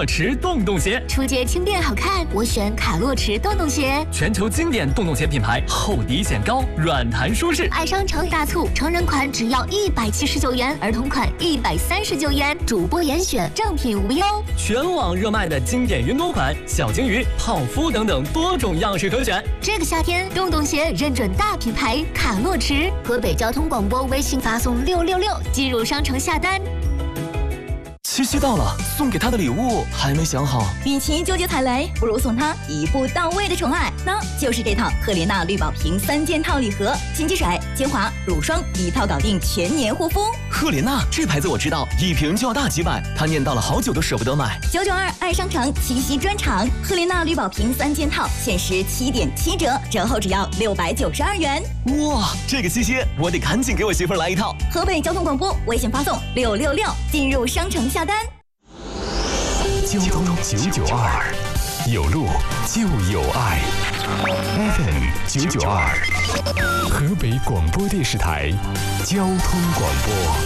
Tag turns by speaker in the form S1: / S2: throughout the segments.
S1: 洛驰洞洞鞋，
S2: 出街轻便好看，我选卡洛驰洞洞鞋。
S1: 全球经典洞洞鞋品牌，厚底显高，软弹舒适。
S2: 爱商城大促，成人款只要179元，儿童款139元，主播严选，正品无忧。
S1: 全网热卖的经典运动款，小鲸鱼、泡芙等等多种样式可选。
S2: 这个夏天，洞洞鞋认准大品牌卡洛驰。河北交通广播微信发送666进入商城下单。
S3: 七夕到了，送给他的礼物还没想好。
S4: 与其纠结踩雷，不如送他一步到位的宠爱，那就是这套赫莲娜绿宝瓶3件套礼盒，金鸡水、精华、乳霜一套搞定全年护肤。
S3: 赫莲娜这牌子我知道，一瓶就要大几百，他念叨了好久都舍不得买。
S4: 992爱商城七夕专场，赫莲娜绿宝瓶3件套限时7.7折，折后只要692元。
S3: 哇，这个七夕我得赶紧给我媳妇儿来一套。
S4: 河北交通广播微信发送666进入商城下单。
S5: 交通992，有路就有爱。FM 992，河北广播电视台交通广播。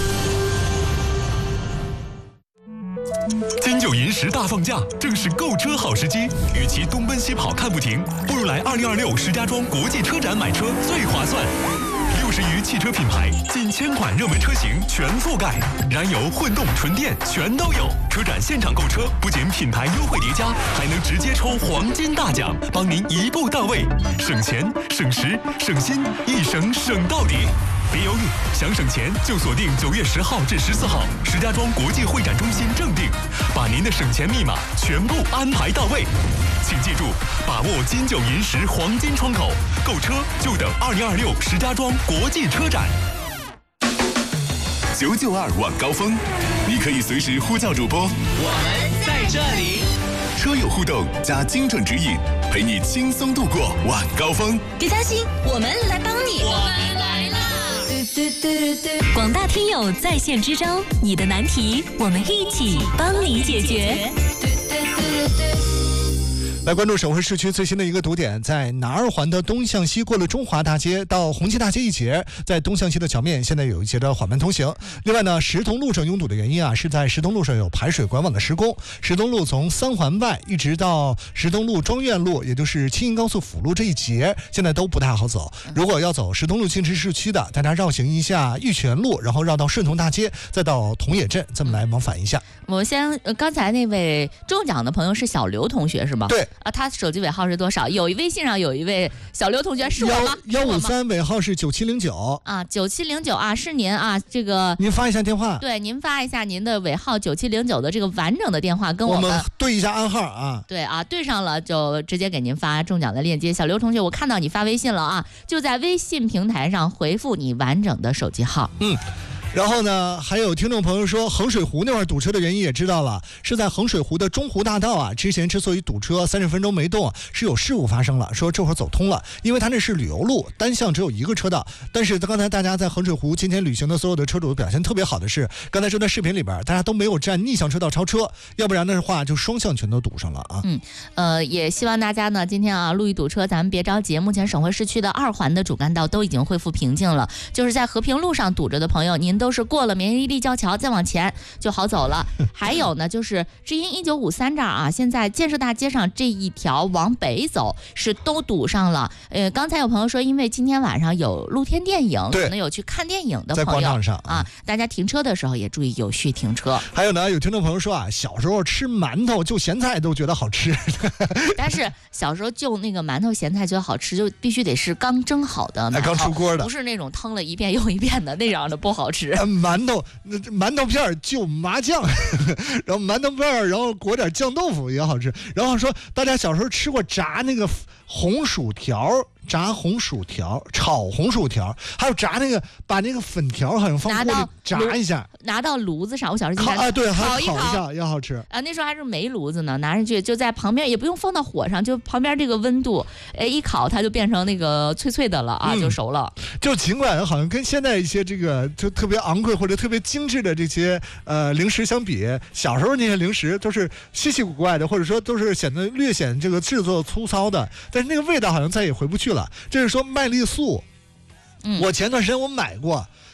S5: 金九银十大放假，正是购车好时机。与其东奔西跑看不停，不如来2026石家庄国际车展买车最划算。60余汽车品牌，近1000款热门车型全覆盖，燃油、混动、纯电全都有。车展现场购车，不仅品牌优惠叠加，还能直接抽黄金大奖，帮您一步到位，省钱、省时、省心，一省省到底。别犹豫，想省钱就锁定9月10号至14号，石家庄国际会展中心正定，把您的省钱密码全部安排到位。请记住，把握金九银十黄金窗口，购车就等2026石家庄国际车展。992晚高峰，你可以随时呼叫主播，
S1: 我们在这里。
S5: 车友互动加精准指引，陪你轻松度过晚高峰。
S4: 别担心，我们来帮你。
S1: 我们来啦！
S6: 广大听友在线支招，你的难题我们一起帮你解决。
S7: 来关注省会市区最新的一个堵点，在南二环的东向西，过了中华大街到红旗大街一节，在东向西的桥面现在有一节的缓慢通行。另外呢，石通路上拥堵的原因是在石通路上有排水管网的施工。石通路从3环外一直到石通路庄院路，也就是青银高速辅路这一节，现在都不太好走。如果要走石通路进市市区的，大家绕行一下玉泉路，然后绕到顺通大街，再到同野镇，这么来往返一下。
S8: 我先刚才那位中奖的朋友是小刘同学是吗？
S7: 对
S8: 他手机尾号是多少？有微信上有一位小刘同学是我吗
S7: ？153尾号是9709
S8: 啊，9709啊，是您啊，这个
S7: 您发一下电话，
S8: 对，您发一下您的尾号9709的这个完整的电话跟我
S7: 们对一下暗号啊。
S8: 对啊，对上了就直接给您发中奖的链接。小刘同学，我看到你发微信了啊，就在微信平台上回复你完整的手机号。
S7: 然后呢，还有听众朋友说，衡水湖那块堵车的原因也知道了，是在衡水湖的中湖大道之前之所以堵车30分钟没动，是有事故发生了，说这会儿走通了，因为它那是旅游路，单向只有一个车道。但是刚才大家在衡水湖今天旅行的所有的车主表现特别好的是，刚才这段视频里边大家都没有占逆向车道超车，要不然的话就双向全都堵上了啊。
S8: 也希望大家呢今天路遇堵车咱们别着急，目前省会市区的2环的主干道都已经恢复平静了，就是在和平路上堵着的朋友，您都是过了免疫力交桥再往前就好走了。还有呢，就是知音1953这儿现在建设大街上这一条往北走是都堵上了。刚才有朋友说，因为今天晚上有露天电影，可能有去看电影的朋友，
S7: 在广场上
S8: 大家停车的时候也注意有序停车。
S7: 还有呢，有听众朋友说小时候吃馒头就咸菜都觉得好吃，
S8: 但是小时候就那个馒头咸菜觉得好吃，就必须得是刚蒸好的馒头，
S7: 刚出锅的，
S8: 不是那种腾了一遍又一遍的那样的不好吃。
S7: 馒头片就麻酱，然后馒头片然后裹点酱豆腐也好吃。然后说大家小时候吃过炸那个红薯条，炸红薯条、炒红薯条，还有炸那个把那个粉条好像放锅里炸一下，
S8: 拿到炉子上。我小时候
S7: 对，还烤一下也好吃
S8: 那时候还是煤炉子呢，拿上去就在旁边，也不用放到火上，就旁边这个温度，一烤它就变成那个脆脆的了就熟了。
S7: 就尽管好像跟现在一些这个就特别昂贵或者特别精致的这些零食相比，小时候那些零食都是稀奇古怪的，或者说都是略显这个制作粗糙的，但是那个味道好像再也回不去了。这是说麦丽素，我前段时间我买过，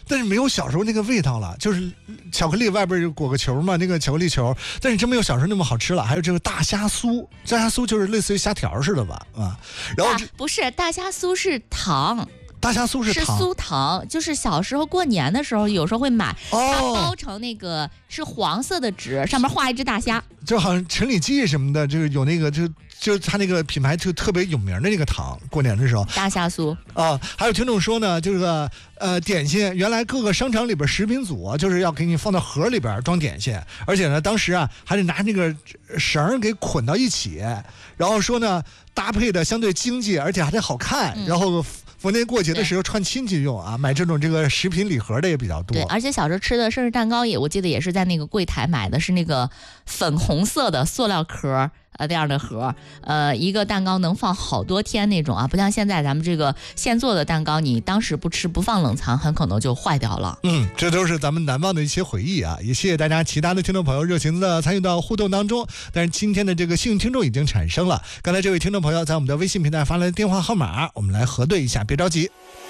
S7: 但是没有小时候那个味道了。就是巧克力外边裹个球嘛，那个巧克力球，但是真没有小时候那么好吃了。还有这个大虾酥，大虾酥就是类似于虾条似的吧，啊，然后
S8: 不是大虾酥是糖。
S7: 大虾酥是
S8: 酥糖，就是小时候过年的时候，有时候会买，它包成那个是黄色的纸，上面画一只大虾，
S7: 就好像陈李济什么的，这个有那个就他那个品牌就特别有名的那个糖，过年的时候
S8: 大虾酥
S7: 啊。还有听众说呢，这个点心原来各个商场里边食品组就是要给你放到盒里边装点心，而且呢当时啊还得拿那个绳给捆到一起，然后说呢搭配的相对经济，而且还得好看，然后逢年过节的时候串亲戚用啊，买这个食品礼盒的也比较多。
S8: 对，而且小时候吃的生日蛋糕我记得也是在那个柜台买的，是那个粉红色的塑料壳那样的盒，一个蛋糕能放好多天那种啊，不像现在咱们这个现做的蛋糕，你当时不吃不放冷藏，很可能就坏掉了。
S7: 这都是咱们难忘的一些回忆啊！也谢谢大家其他的听众朋友热情的参与到互动当中。但是今天的这个幸运听众已经产生了，刚才这位听众朋友在我们的微信平台发来的电话号码，我们来核对一下，别着急。